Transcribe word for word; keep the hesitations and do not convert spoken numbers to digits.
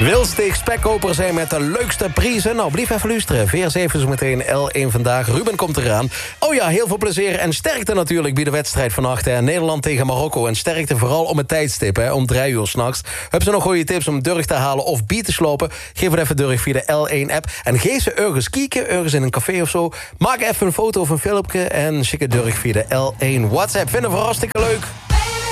Wilsteeg spekkoper zijn met de leukste prijzen. Nou, blijf even luisteren. V R zeven is meteen L één vandaag. Ruben komt eraan. Oh ja, heel veel plezier en sterkte natuurlijk bij de wedstrijd vannacht. Hè. Nederland tegen Marokko. En sterkte vooral om het tijdstip, hè, om drie uur s'nachts. Heb ze nog goede tips om durg te halen of biet te slopen? Geef het even durg via de L één-app. En geef ze ergens kieken, ergens in een café of zo. Maak even een foto of een filmpje en schik het durg via de L één WhatsApp. Vinden we hartstikke leuk.